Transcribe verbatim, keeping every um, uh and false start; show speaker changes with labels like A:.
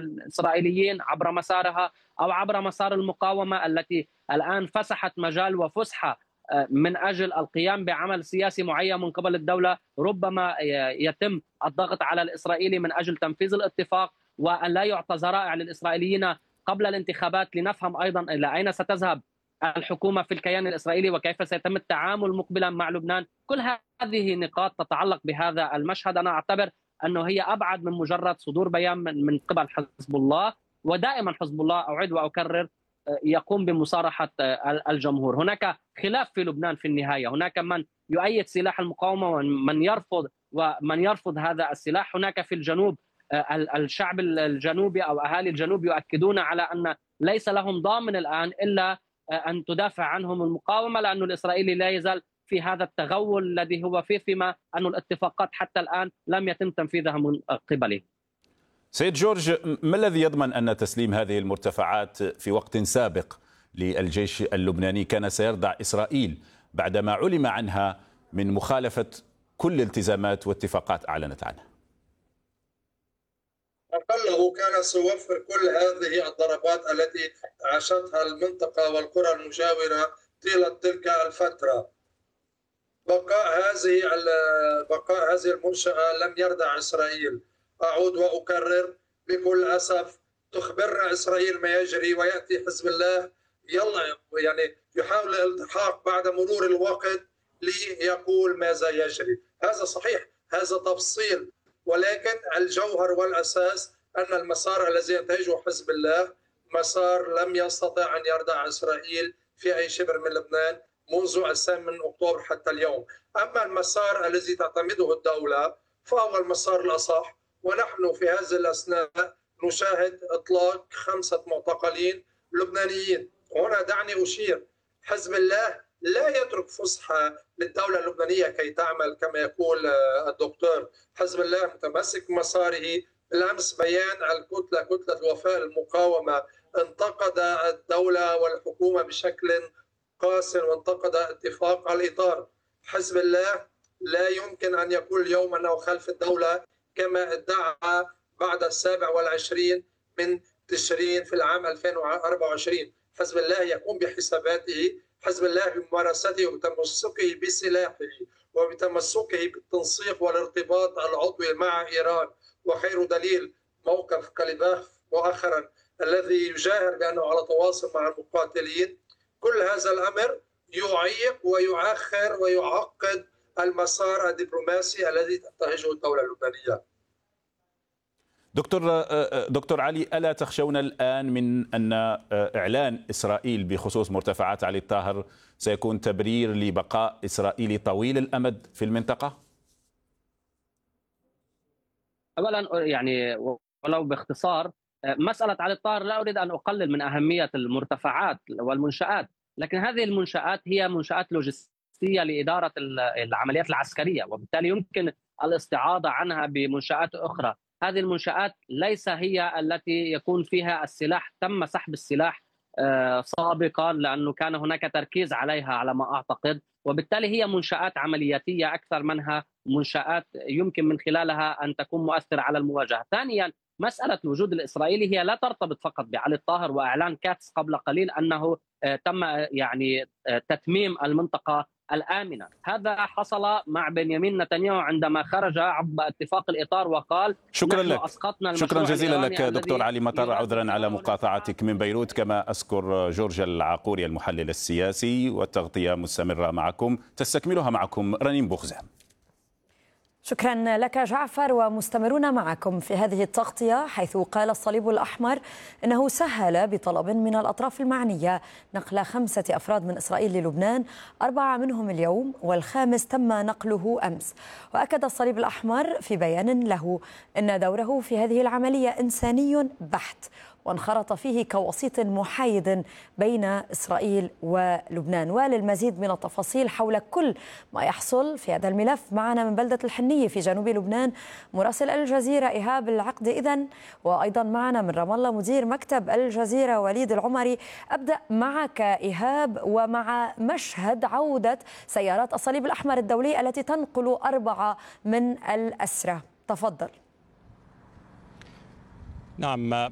A: الإسرائيليين عبر مسارها أو عبر مسار المقاومة التي الآن فسحت مجال وفسحة من أجل القيام بعمل سياسي معين من قبل الدولة. ربما يتم الضغط على الإسرائيلي من أجل تنفيذ الاتفاق وأن لا يعطى ذرائع للإسرائيليين قبل الانتخابات، لنفهم أيضا إلى أين ستذهب الحكومة في الكيان الإسرائيلي وكيف سيتم التعامل مقبلا مع لبنان. كل هذه نقاط تتعلق بهذا المشهد. أنا أعتبر أنه هي أبعد من مجرد صدور بيان من قبل حزب الله، ودائما حزب الله أعيد وأكرر يقوم بمصارحة الجمهور. هناك خلاف في لبنان في النهاية، هناك من يؤيد سلاح المقاومة ومن يرفض ومن يرفض هذا السلاح. هناك في الجنوب الشعب الجنوبي أو أهالي الجنوب يؤكدون على أن ليس لهم ضامن الآن إلا أن تدافع عنهم المقاومة، لأن الإسرائيلي لا يزال في هذا التغول الذي هو فيه، فيما أن الاتفاقات حتى الآن لم يتم تنفيذها من قبله.
B: سيد جورج، ما الذي يضمن أن تسليم هذه المرتفعات في وقت سابق للجيش اللبناني كان سيردع إسرائيل بعدما علم عنها من مخالفة كل التزامات واتفاقات أعلنت عنها؟
C: أقله كان سيوفر كل هذه الضربات التي عاشتها المنطقة والقرى المجاورة طيلة تلك الفترة. بقاء هذه بقاء هذه المنشأة لم يردع إسرائيل. أعود وأكرر بكل أسف، تخبرنا إسرائيل ما يجري ويأتي حزب الله يلا يعني يحاول الالتحاق بعد مرور الوقت ليقول ماذا يجري. هذا صحيح، هذا تفصيل، ولكن الجوهر والأساس أن المسار الذي ينتهجه حزب الله مسار لم يستطع أن يردع إسرائيل في أي شبر من لبنان منذ الثامن من أكتوبر حتى اليوم. أما المسار الذي تعتمده الدولة فهو المسار الأصح، ونحن في هذه الأثناء نشاهد إطلاق خمسة معتقلين لبنانيين. هنا دعني أشير، حزب الله لا يترك فسحة للدولة اللبنانية كي تعمل كما يقول الدكتور. حزب الله متمسك بمساره. بالأمس بيان الكتلة كتلة وفاء المقاومة انتقد الدولة والحكومة بشكل قاس وانتقد اتفاق الإطار. حزب الله لا يمكن أن يقول اليوم أنه خلف الدولة كما ادعى بعد السابع والعشرين من تشرين في العام ألفين وأربعة وعشرين. حزب الله يقوم بحساباته، حزب الله بممارسته وبتمسكه بسلاحه وبتمسكه بالتنسيق والارتباط العضوي مع إيران. وخير دليل موقف كليباف مؤخرا الذي يجاهر بأنه على تواصل مع المقاتلين. كل هذا الأمر يعيق ويؤخر ويعقد المسار الدبلوماسي الذي تنتهجه الدولة اللبنانية.
B: دكتور دكتور علي، ألا تخشون الآن من أن إعلان إسرائيل بخصوص مرتفعات علي الطاهر سيكون تبرير لبقاء إسرائيلي طويل الأمد في المنطقة؟
A: أولا يعني ولو باختصار، مسألة علي الطاهر لا أريد أن أقلل من أهمية المرتفعات والمنشآت، لكن هذه المنشآت هي منشآت لوجستية لإدارة العمليات العسكرية، وبالتالي يمكن الاستعاضة عنها بمنشآت أخرى. هذه المنشآت ليس هي التي يكون فيها السلاح، تم سحب السلاح سابقا لأنه كان هناك تركيز عليها على ما أعتقد، وبالتالي هي منشآت عملياتية أكثر منها منشآت يمكن من خلالها أن تكون مؤثرة على المواجهة. ثانيا، مسألة الوجود الإسرائيلي هي لا ترتبط فقط بعلي الطاهر، وإعلان كاتس قبل قليل أنه تم يعني تتميم المنطقة الآمنة. هذا حصل مع بنيامين نتنياهو عندما خرج عقب اتفاق الإطار وقال
B: شكرا لك.
A: أسقطنا
B: شكرا جزيلا لك دكتور علي مطر، عذرا على مقاطعتك من بيروت. كما أذكر جورج العاقوري المحلل السياسي، والتغطية مستمرة معكم، تستكملها معكم رنين بوخزة.
D: شكرا لك جعفر، ومستمرون معكم في هذه التغطية، حيث قال الصليب الأحمر أنه سهل بطلب من الأطراف المعنية نقل خمسة أفراد من إسرائيل للبنان، أربعة منهم اليوم والخامس تم نقله أمس. وأكد الصليب الأحمر في بيان له أن دوره في هذه العملية إنساني بحت، وانخرط فيه كوسيط محايد بين إسرائيل ولبنان. وللمزيد من التفاصيل حول كل ما يحصل في هذا الملف معنا من بلدة الحنية في جنوب لبنان مراسل الجزيرة إيهاب العقد إذن، وأيضا معنا من رام الله مدير مكتب الجزيرة وليد العمري. أبدأ معك إيهاب ومع مشهد عودة سيارات الصليب الأحمر الدولي التي تنقل أربعة من الأسرى، تفضل.
E: نعم